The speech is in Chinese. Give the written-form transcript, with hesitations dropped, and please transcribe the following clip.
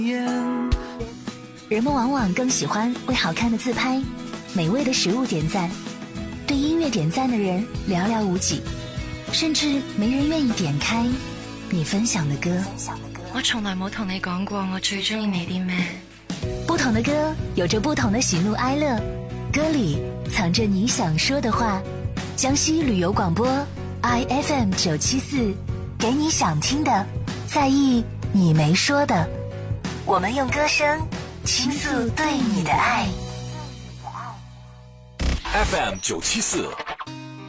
人们往往更喜欢为好看的自拍、美味的食物点赞，对音乐点赞的人寥寥无几，甚至没人愿意点开你分享的歌。 我從來冇同你講過我最中意你啲咩。 不同的歌有着不同的喜怒哀樂，歌裡藏着你想說的話。江西旅遊廣播 IFM 974，給你想聽的，在意你沒說的。我們用歌聲傾訴對你的愛。 FM 974